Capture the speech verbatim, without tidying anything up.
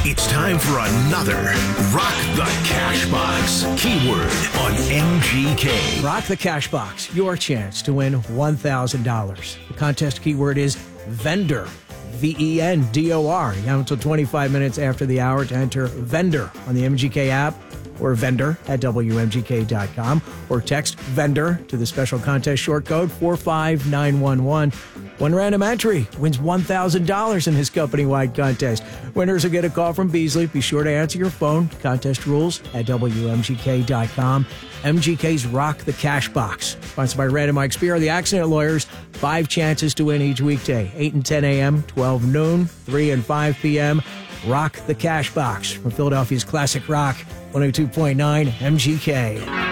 It's time for another Rock the Cash Box. Keyword on M G K. Rock the Cash Box, your chance to win one thousand dollars. The contest keyword is vendor. V E N D O R. You have until twenty-five minutes after the hour to enter vendor on the M G K app or vendor at W M G K dot com or text vendor to the special contest short code four five nine one one. One random entry wins one thousand dollars in this company-wide contest. Winners will get a call from Beasley. Be sure to answer your phone. Contest rules at W M G K dot com. M G K's Rock the Cash Box. Sponsored by Random Mike Spear, the accident lawyers. Five chances to win each weekday. eight and ten a.m., twelve noon, three and five p.m. Rock the Cash Box from Philadelphia's Classic Rock, one oh two point nine M G K.